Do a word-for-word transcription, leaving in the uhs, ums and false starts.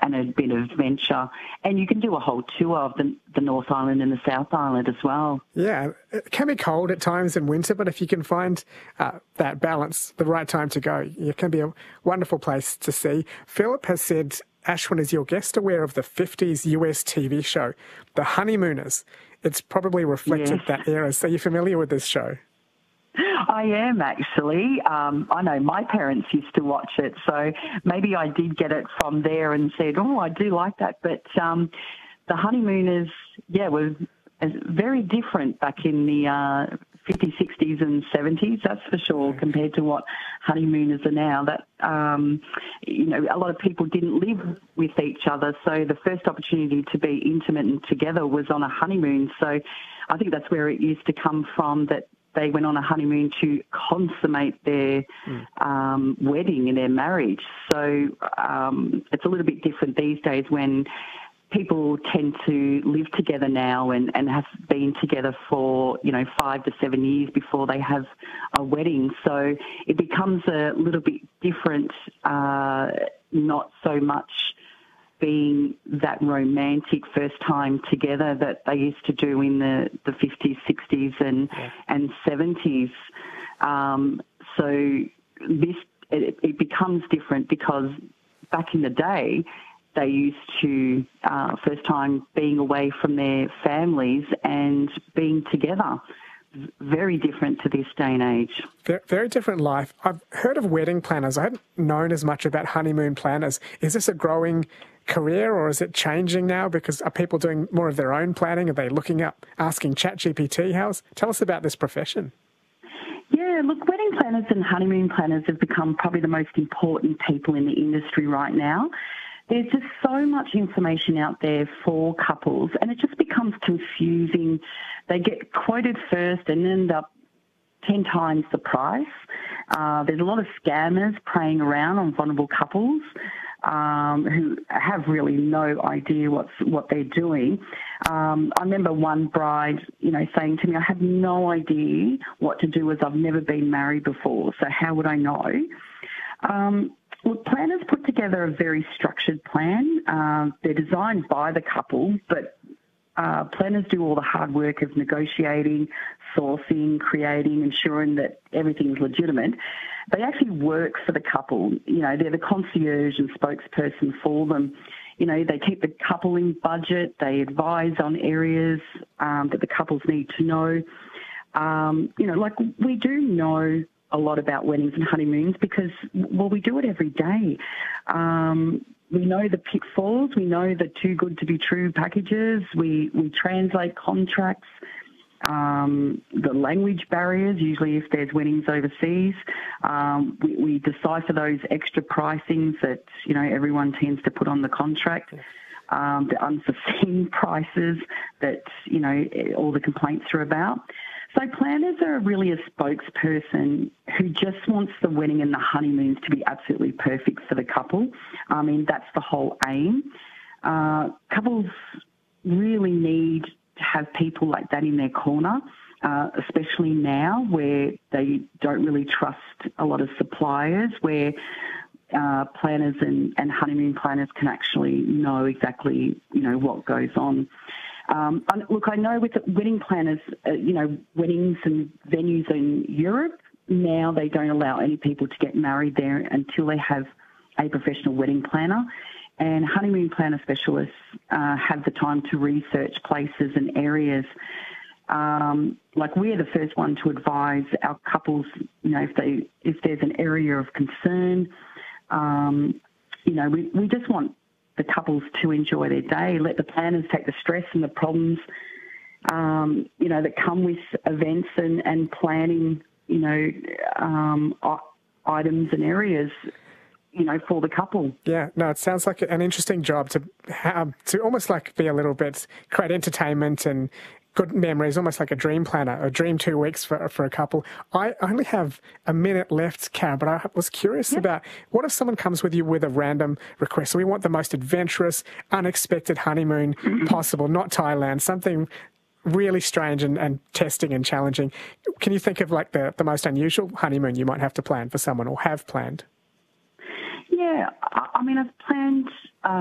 and a bit of adventure. And you can do a whole tour of the, the North Island and the South Island as well. Yeah, it can be cold at times in winter, but if you can find uh, that balance, the right time to go, it can be a wonderful place to see. Philip has said, Ashwin, is your guest aware of the fifties U S T V show, The Honeymooners? It's probably reflected Yes. that era. So you're familiar with this show? I am actually. Um, I know my parents used to watch it, so maybe I did get it from there and said, oh, I do like that. But um, the Honeymooners, yeah, were very different back in the uh, fifties, sixties and seventies, that's for sure, compared to what honeymooners are now. That, um, you know, a lot of people didn't live with each other, so the first opportunity to be intimate and together was on a honeymoon. So I think that's where it used to come from, that they went on a honeymoon to consummate their mm. um, wedding and their marriage. So um, it's a little bit different these days when people tend to live together now and, and have been together for, you know, five to seven years before they have a wedding. So it becomes a little bit different, uh, not so much being that romantic first time together that they used to do in the, the fifties, sixties and, yeah. and seventies. Um, so this, it, it becomes different because back in the day, they used to, uh, first time being away from their families and being together. Very different to this day and age. Very different life. I've heard of wedding planners. I hadn't known as much about honeymoon planners. Is this a growing career or is it changing now? Because are people doing more of their own planning? Are they looking up, asking ChatGPT? How's, tell us about this profession. Yeah, look, wedding planners and honeymoon planners have become probably the most important people in the industry right now. There's just so much information out there for couples, and it just becomes confusing. They get quoted first and end up ten times the price. Uh, there's a lot of scammers preying around on vulnerable couples um, who have really no idea what's what they're doing. Um, I remember one bride, you know, saying to me, "I have no idea what to do as I've never been married before, so how would I know?" Um, Well, planners put together a very structured plan. Uh, they're designed by the couple, but uh, planners do all the hard work of negotiating, sourcing, creating, ensuring that everything's legitimate. They actually work for the couple. You know, they're the concierge and spokesperson for them. You know, they keep the couple in budget. They advise on areas um, that the couples need to know. Um, you know, like we do know a lot about weddings and honeymoons because, well, we do it every day. Um, we know the pitfalls. We know the too good to be true packages. We, we translate contracts, um, the language barriers, usually if there's weddings overseas. Um, we, we decipher those extra pricings that, you know, everyone tends to put on the contract. Um, the unforeseen prices that, you know, all the complaints are about. So planners are really a spokesperson who just wants the wedding and the honeymoons to be absolutely perfect for the couple. I mean, that's the whole aim. Uh, couples really need to have people like that in their corner, uh, especially now where they don't really trust a lot of suppliers, where uh, planners and, and honeymoon planners can actually know exactly, you know, what goes on. Um, look, I know with the wedding planners, uh, you know, weddings and venues in Europe, now they don't allow any people to get married there until they have a professional wedding planner. And honeymoon planner specialists uh, have the time to research places and areas. Um, like we're the first one to advise our couples, you know, if they if there's an area of concern. Um, you know, we, we just want the couples to enjoy their day, let the planners take the stress and the problems, um, you know, that come with events and, and planning, you know, um, items and areas, you know, for the couple. Yeah, no, it sounds like an interesting job to have, to almost like be a little bit, create entertainment and good memories, almost like a dream planner, a dream two weeks for for a couple. I only have a minute left, Karen, but I was curious yep. about what if someone comes with you with a random request? So we want the most adventurous, unexpected honeymoon mm-hmm. possible, not Thailand, something really strange and, and testing and challenging. Can you think of like the, the most unusual honeymoon you might have to plan for someone or have planned? Yeah, I mean, I've planned